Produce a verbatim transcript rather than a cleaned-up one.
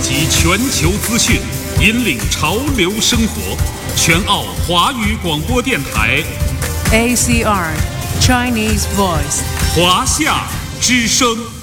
集全球资讯，引领潮流生活。全澳华语广播电台 A C R Chinese Voice 华夏之声。